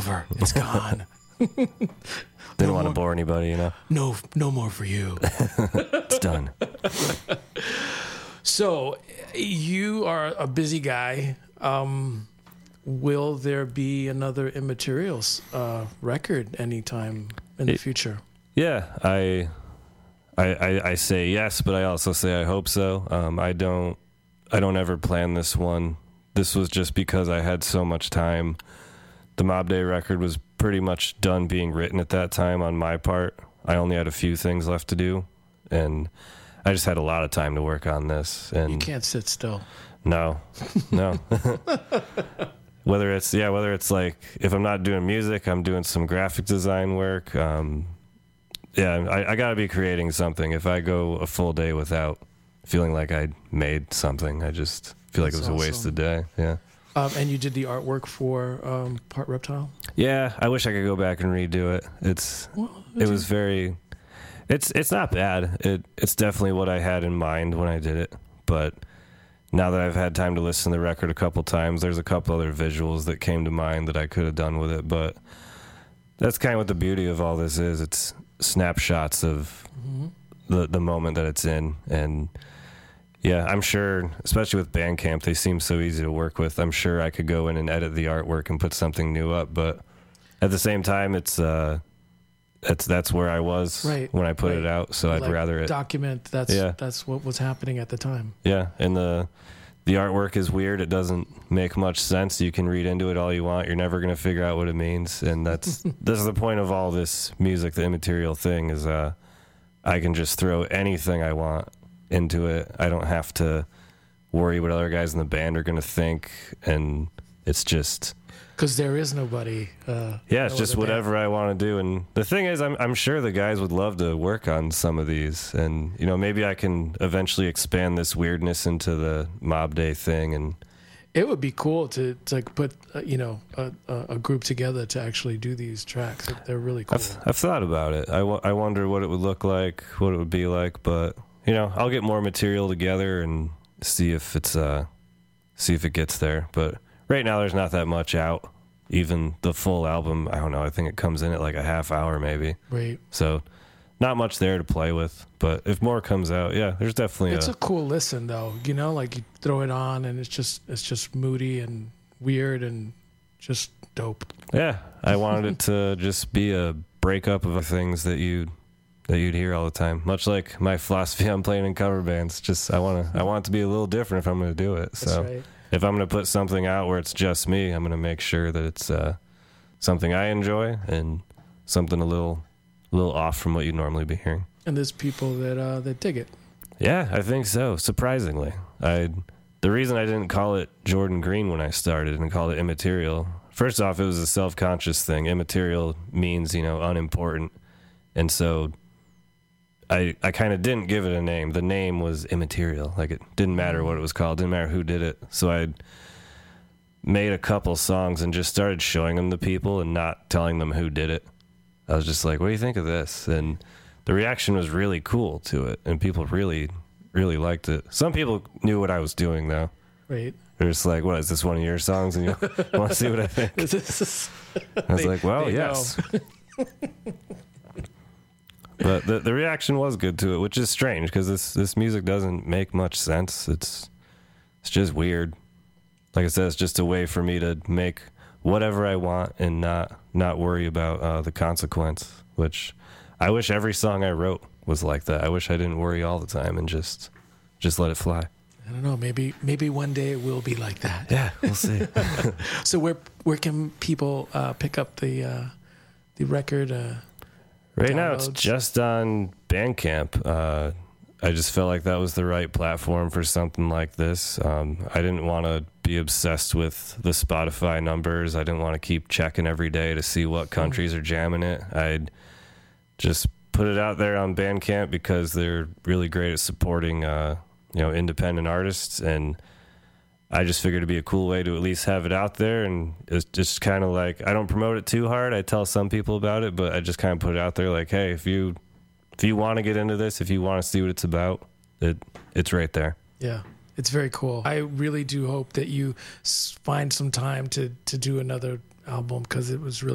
over. It's gone. Didn't want to bore anybody, you know. No more for you. It's done. So, you are a busy guy. Will there be another Immaterials record anytime in the future? Yeah, I say yes, but I also say I hope so. I don't ever plan this one. This was just because I had so much time. The Mob Day record was pretty much done being written at that time on my part. I only had a few things left to do, and I just had a lot of time to work on this. And You can't sit still. No. whether it's like if I'm not doing music, I'm doing some graphic design work. I got to be creating something. If I go a full day without feeling like I made something, I just feel like it was a wasted day. Yeah. And you did the artwork for Part Reptile? Yeah, I wish I could go back and redo it. It's not bad. It's definitely what I had in mind when I did it. But now that I've had time to listen to the record a couple times, there's a couple other visuals that came to mind that I could have done with it. But that's kind of what the beauty of all this is. It's snapshots of the moment that it's in. And yeah, I'm sure, especially with Bandcamp, they seem so easy to work with. I'm sure I could go in and edit the artwork and put something new up, but at the same time, that's where I was when I put it out. So I'd rather document that's what was happening at the time. Yeah, and the artwork is weird. It doesn't make much sense. You can read into it all you want. You're never going to figure out what it means, and this is the point of all this music. The immaterial thing is I can just throw anything I want into it. I don't have to worry what other guys in the band are going to think, and it's just because there is nobody. It's just whatever I want to do. And the thing is, I'm sure the guys would love to work on some of these, and maybe I can eventually expand this weirdness into the Mob Day thing. And it would be cool to put a group together to actually do these tracks. They're really cool. I've thought about it. I wonder what it would look like, what it would be like, but I'll get more material together and see if it gets there. But right now, there's not that much out. Even the full album, I don't know. I think it comes in at like a half hour, maybe. Right. So, not much there to play with. But if more comes out, yeah, there's definitely. It's a cool listen, though. Like you throw it on, and it's just moody and weird and just dope. Yeah, I wanted it to just be a breakup of things that you'd hear all the time. Much like my philosophy on playing in cover bands. Just I want it to be a little different if I'm going to do it. So That's right. If I'm going to put something out where it's just me, I'm going to make sure that it's something I enjoy and something a little off from what you'd normally be hearing. And there's people that dig it. Yeah, I think so. Surprisingly, the reason I didn't call it Jordan Green when I started and called it Immaterial. First off, it was a self-conscious thing. Immaterial means unimportant, and so I kind of didn't give it a name. The name was Immaterial. Like, it didn't matter what it was called. Didn't matter who did it. So I made a couple songs and just started showing them to people and not telling them who did it. I was just like, what do you think of this? And the reaction was really cool to it. And people really, really liked it. Some people knew what I was doing, though. Right. They're just like, what, is this one of your songs? And you want to see what I think? I was like, well, yes. But the reaction was good to it, which is strange because this music doesn't make much sense. It's just weird. Like I said, it's just a way for me to make whatever I want and not worry about the consequence, which I wish every song I wrote was like that. I wish I didn't worry all the time and just let it fly. I don't know. Maybe one day it will be like that. Yeah, we'll see. So where can people pick up the record? Right downloads? Now, it's just on Bandcamp. I just felt like that was the right platform for something like this. I didn't want to be obsessed with the Spotify numbers. I didn't want to keep checking every day to see what countries are jamming it. I'd just put it out there on Bandcamp because they're really great at supporting independent artists, and I just figured it'd be a cool way to at least have it out there. And it's just kind of like, I don't promote it too hard. I tell some people about it, but I just kind of put it out there like, hey, if you want to get into this, if you want to see what it's about, it's right there. Yeah, it's very cool. I really do hope that you find some time to do another album because it was really